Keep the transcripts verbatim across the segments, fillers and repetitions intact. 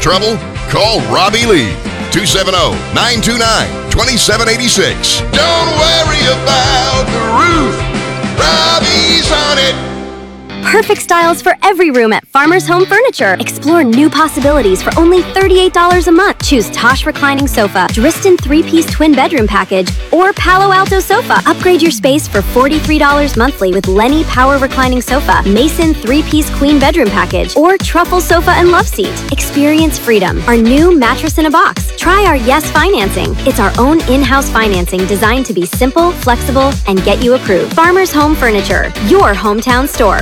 trouble? Call Robbie Lee. two seven zero, nine two nine, two seven eight six. Don't worry about the roof. Robbie's on it. Perfect styles for every room at Farmer's Home Furniture. Explore new possibilities for only thirty-eight dollars a month. Choose Tosh Reclining Sofa, Driston three-piece twin bedroom package, or Palo Alto Sofa. Upgrade your space for forty-three dollars monthly with Lenny Power Reclining Sofa, Mason three-piece queen bedroom package, or Truffle Sofa and Love Seat. Experience freedom. Our new mattress in a box. Try our Yes Financing. It's our own in-house financing designed to be simple, flexible, and get you approved. Farmer's Home Furniture, your hometown store.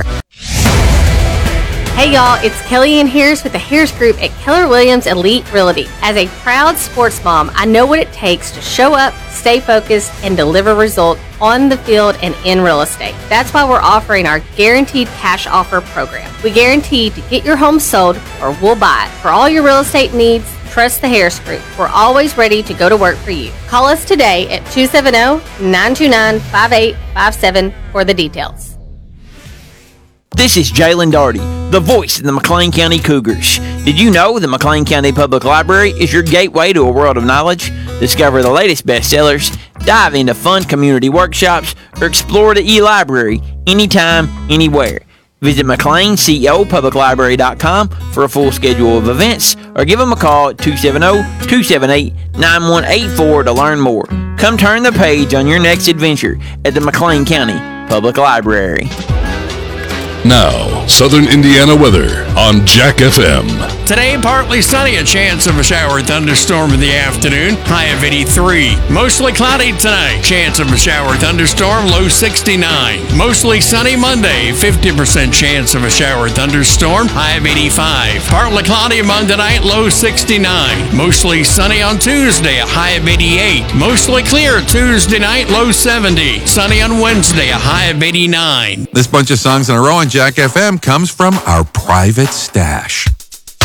Hey y'all, it's Kellyanne Harris with the Harris Group at Keller Williams Elite Realty. As a proud sports mom, I know what it takes to show up, stay focused, and deliver results on the field and in real estate. That's why we're offering our Guaranteed Cash Offer program. We guarantee to get your home sold or we'll buy it. For all your real estate needs, trust the Harris Group. We're always ready to go to work for you. Call us today at two seven zero, nine two nine, five eight five seven for the details. This is Jalen Darty, the voice of the McLean County Cougars. Did you know the McLean County Public Library is your gateway to a world of knowledge? Discover the latest bestsellers, dive into fun community workshops, or explore the e-library anytime, anywhere. Visit McLean Co Public Library dot com for a full schedule of events, or give them a call at two seven zero, two seven eight, nine one eight four to learn more. Come turn the page on your next adventure at the McLean County Public Library. Now, Southern Indiana weather on Jack F M. Today, partly sunny, a chance of a shower or thunderstorm in the afternoon, high of eighty-three. Mostly cloudy tonight, chance of a shower or thunderstorm, low sixty-nine. Mostly sunny Monday, fifty percent chance of a shower or thunderstorm, high of eighty-five. Partly cloudy Monday night, low sixty-nine. Mostly sunny on Tuesday, a high of eighty-eight. Mostly clear Tuesday night, low seventy. Sunny on Wednesday, a high of eighty-nine. This bunch of songs in a row on Jack F M comes from our private stash.